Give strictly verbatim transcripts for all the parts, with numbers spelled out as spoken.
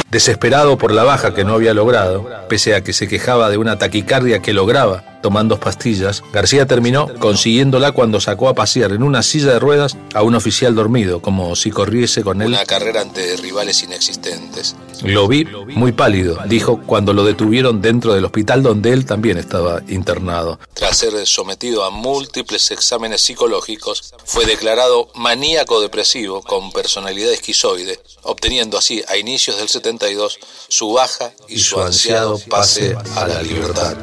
Desesperado por la baja que no había logrado, pese a que se quejaba de una taquicardia que lograba tomando pastillas, García terminó consiguiéndola cuando sacó a pasear en una silla de ruedas a un oficial dormido, como si corriese con él una carrera ante rivales inexistentes. Lo vi muy pálido, dijo cuando lo detuvieron dentro del hospital donde él también estaba internado. Tras ser sometido a múltiples exámenes psicológicos, fue declarado maníaco depresivo con personalidad esquizoide, obteniendo así a inicios del setenta y dos su baja y, y su ansiado pase a la libertad.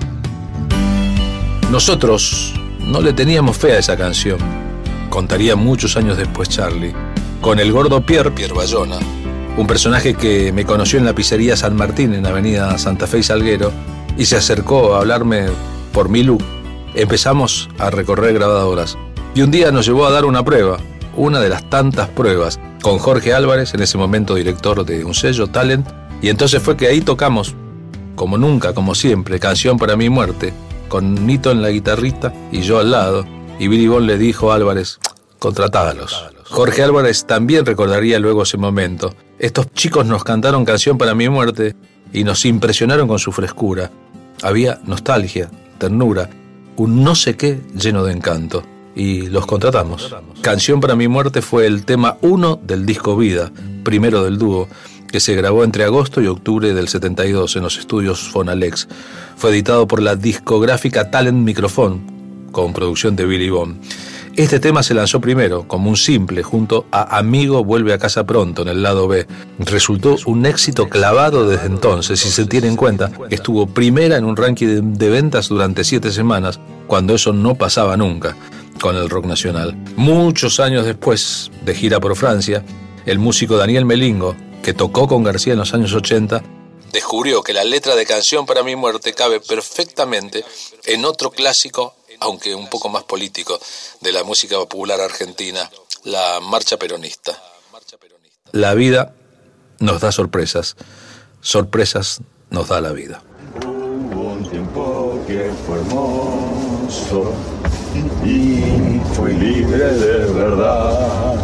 Nosotros no le teníamos fe a esa canción, contaría muchos años después Charlie, con el gordo Pierre, Pierre Bayona, un personaje que me conoció en la pizzería San Martín en Avenida Santa Fe y Salguero y se acercó a hablarme por mi look. Empezamos a recorrer grabadoras y un día nos llevó a dar una prueba, una de las tantas pruebas, con Jorge Álvarez, en ese momento director de un sello, Talent, y entonces fue que ahí tocamos, como nunca, como siempre, Canción para mi muerte, con Nito en la guitarrita y yo al lado, y Billy Bond le dijo a Álvarez, contratágalos. Jorge Álvarez también recordaría luego ese momento. Estos chicos nos cantaron Canción para mi muerte y nos impresionaron con su frescura. Había nostalgia, ternura, un no sé qué lleno de encanto. Y los contratamos. Canción para mi muerte fue el tema uno del disco Vida, primero del dúo, que se grabó entre agosto y octubre del setenta y dos en los estudios Fonalex. Fue editado por la discográfica Talent Microphone, con producción de Billy Bond. Este tema se lanzó primero como un simple junto a Amigo vuelve a casa pronto en el lado B. Resultó un éxito clavado desde entonces, si se tiene en cuenta que estuvo primera en un ranking de, de ventas durante siete semanas, cuando eso no pasaba nunca con el rock nacional. Muchos años después, de gira por Francia, el músico Daniel Melingo, que tocó con García en los años ochenta, descubrió que la letra de Canción para mi muerte cabe perfectamente en otro clásico, aunque un poco más político, de la música popular argentina, la marcha peronista. La vida nos da sorpresas, sorpresas nos da la vida. Hubo un tiempo que fue hermoso y fui libre de verdad.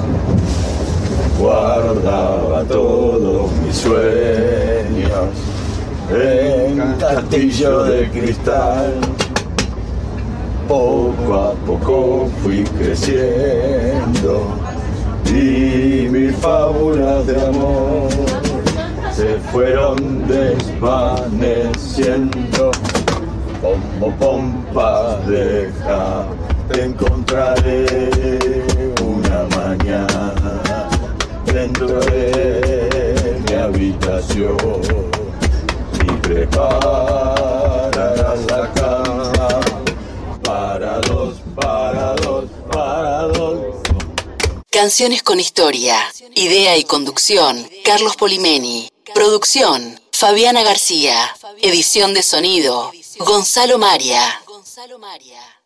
Guardaba todos mis sueños en un castillo de cristal. Poco a poco fui creciendo y mis fábulas de amor se fueron desvaneciendo. Como pompa, deja, te encontraré una mañana dentro de mi habitación y prepararás la cama para dos, para dos, para dos. Canciones con historia, idea y conducción, Carlos Polimeni. Producción, Fabiana García. Edición de sonido, Gonzalo Maria.